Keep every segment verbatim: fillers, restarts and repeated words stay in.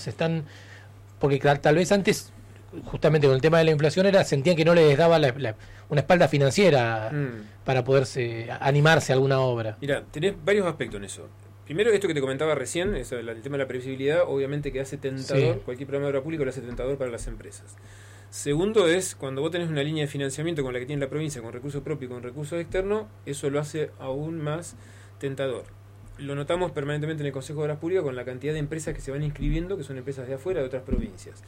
se están, porque tal vez antes, justamente con el tema de la inflación, era sentían que no les daba la, la, una espalda financiera mm. para poderse animarse a alguna obra. Mira, tenés varios aspectos en eso. Primero, esto que te comentaba recién, eso, el tema de la previsibilidad, obviamente que hace tentador, sí. cualquier programa de obra pública lo hace tentador para las empresas. Segundo es, cuando vos tenés una línea de financiamiento con la que tiene la provincia, con recursos propios y con recursos externos, eso lo hace aún más tentador. Lo notamos permanentemente en el Consejo de Obras Públicas con la cantidad de empresas que se van inscribiendo, que son empresas de afuera, de otras provincias.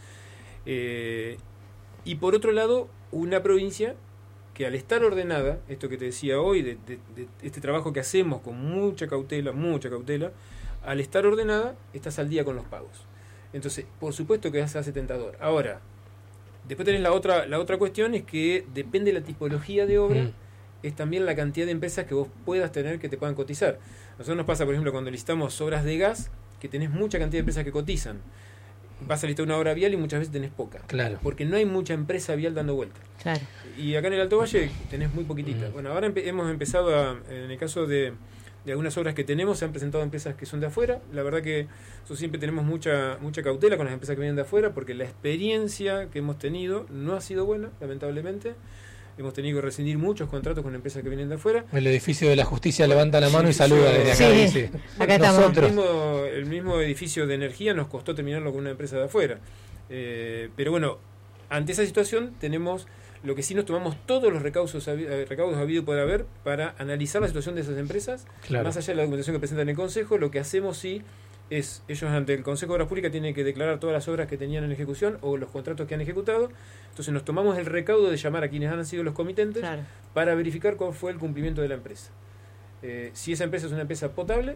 Eh, y por otro lado, una provincia que al estar ordenada, esto que te decía hoy, de, de, de este trabajo que hacemos con mucha cautela, mucha cautela, al estar ordenada, estás al día con los pagos. Entonces, por supuesto que se hace tentador. Ahora, después tenés la otra, la otra cuestión, es que depende de la tipología de obra, mm. es también la cantidad de empresas que vos puedas tener que te puedan cotizar. A nosotros nos pasa, por ejemplo, cuando licitamos obras de gas, que tenés mucha cantidad de empresas que cotizan. Vas a licitar una obra vial y muchas veces tenés poca. Claro. Porque no hay mucha empresa vial dando vuelta. Claro. Y acá en el Alto Valle tenés muy poquitita. Mm. Bueno, ahora empe- hemos empezado a, en el caso de, de algunas obras que tenemos, se han presentado empresas que son de afuera. La verdad que nosotros siempre tenemos mucha mucha cautela con las empresas que vienen de afuera, porque la experiencia que hemos tenido no ha sido buena, lamentablemente. Hemos tenido que rescindir muchos contratos con empresas que vienen de afuera. El edificio de la justicia levanta la mano y saluda desde acá. Sí, dice, acá estamos. Nosotros. El mismo, el mismo edificio de energía nos costó terminarlo con una empresa de afuera. Eh, pero bueno, ante esa situación tenemos lo que sí nos tomamos todos los recaudos, recaudos habido por haber para analizar la situación de esas empresas. Claro. Más allá de la documentación que presentan en el Consejo, lo que hacemos sí es, ellos ante el Consejo de Obras Públicas tienen que declarar todas las obras que tenían en ejecución o los contratos que han ejecutado. Entonces nos tomamos el recaudo de llamar a quienes han sido los comitentes, claro, para verificar cuál fue el cumplimiento de la empresa. Eh, si esa empresa es una empresa potable,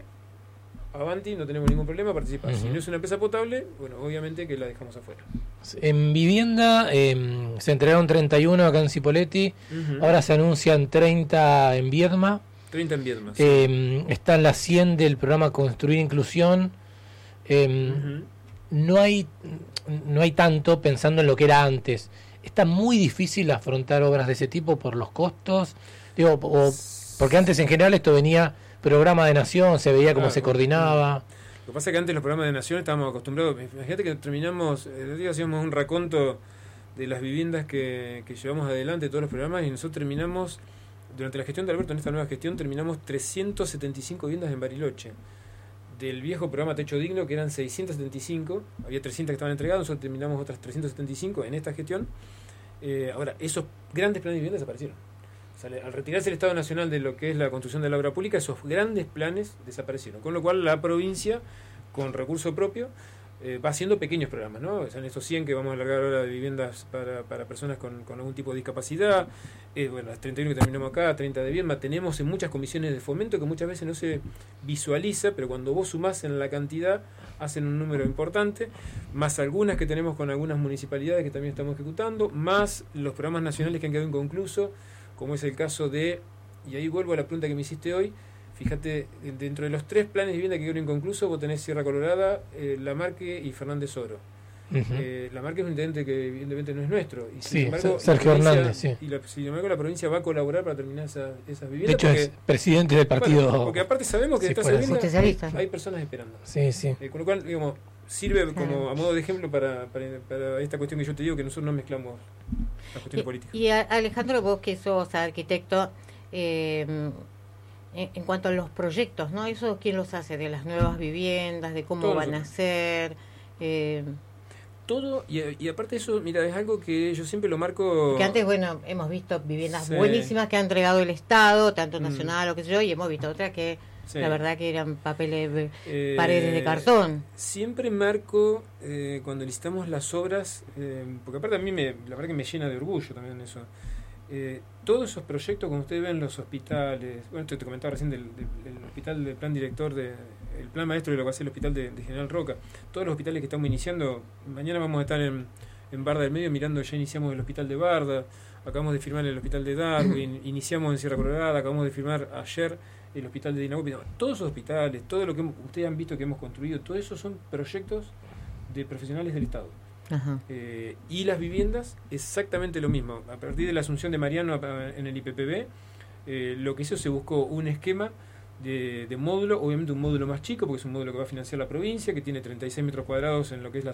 avanti, no tenemos ningún problema, participar. Uh-huh. Si no es una empresa potable, bueno, obviamente que la dejamos afuera. En vivienda eh, se entregaron treinta y uno acá en Cipolletti, uh-huh, ahora se anuncian treinta en Viedma. treinta en Viedma. Eh, sí. Están las cien del programa Construir Inclusión. Eh, uh-huh. No hay no hay tanto pensando en lo que era antes. Está muy difícil afrontar obras de ese tipo por los costos. Digo, o, porque antes en general esto venía programa de Nación, se veía cómo ah, se coordinaba. Lo que pasa es que antes los programas de Nación estábamos acostumbrados. Imagínate que terminamos, el día hacíamos un raconto de las viviendas que, que llevamos adelante, todos los programas, y nosotros terminamos, durante la gestión de Alberto, en esta nueva gestión, terminamos trescientas setenta y cinco viviendas en Bariloche. Del viejo programa Techo Digno, que eran seiscientas setenta y cinco, había trescientas que estaban entregadas, nosotros terminamos otras trescientas setenta y cinco en esta gestión. Eh, ahora, esos grandes planes de vivienda desaparecieron. O sea, al retirarse el Estado Nacional de lo que es la construcción de la obra pública, esos grandes planes desaparecieron. Con lo cual, la provincia, con recurso propio, eh, va haciendo pequeños programas, ¿no? O sea, en estos cien que vamos a alargar ahora de viviendas para, para personas con, con algún tipo de discapacidad, eh, bueno, las treinta y uno que terminamos acá, treinta de Viedma, tenemos en muchas comisiones de fomento que muchas veces no se visualiza, pero cuando vos sumás en la cantidad, hacen un número importante, más algunas que tenemos con algunas municipalidades que también estamos ejecutando, más los programas nacionales que han quedado inconclusos, como es el caso de, y ahí vuelvo a la pregunta que me hiciste hoy. Fíjate, dentro de los tres planes de vivienda que quedaron inconclusos, vos tenés Sierra Colorada, eh, Lamarque y Fernández Oro. Uh-huh. Eh, Lamarque es un intendente que evidentemente no es nuestro. Y sin sí, embargo, Sergio Hernández, sí. Y la, sin embargo la provincia va a colaborar para terminar esa, esas viviendas. De hecho porque, es presidente del partido. Bueno, porque aparte sabemos que sí, detrás de esa vivienda hay, hay personas esperando. Sí, sí. Eh, con lo cual, digamos, sirve como a modo de ejemplo para, para, para esta cuestión que yo te digo, que nosotros no mezclamos las cuestiones y, políticas. Y Alejandro, vos que sos arquitecto, eh, en, en cuanto a los proyectos, ¿no? ¿Eso quién los hace? De las nuevas viviendas, de cómo Todos van nosotros. a ser... Eh, todo, y, y aparte de eso, mira, es algo que yo siempre lo marco... Que antes, bueno, hemos visto viviendas sí. buenísimas que ha entregado el Estado, tanto nacional mm. o qué sé yo, y hemos visto otras que sí. la verdad que eran papeles, eh, paredes de cartón. Siempre marco, eh, cuando licitamos las obras, eh, porque aparte a mí me, la verdad que me llena de orgullo también eso. Eh, todos esos proyectos, como ustedes ven, los hospitales, bueno, esto te comentaba recién del, del, del hospital del plan director, de, el plan maestro de lo que va a ser el hospital de, de General Roca, todos los hospitales que estamos iniciando, mañana vamos a estar en, en Barda del Medio mirando, ya iniciamos el hospital de Barda, acabamos de firmar el hospital de Darwin, iniciamos en Sierra Colorada, acabamos de firmar ayer el hospital de Dinahuapi, todos esos hospitales, todo lo que hemos, ustedes han visto que hemos construido, todo eso son proyectos de profesionales del Estado. Ajá. Eh, y las viviendas, exactamente lo mismo. A partir de la asunción de Mariano en el I P P B, eh, lo que hizo, se buscó un esquema de, de módulo, obviamente un módulo más chico, porque es un módulo que va a financiar la provincia, que tiene treinta y seis metros cuadrados en lo que es la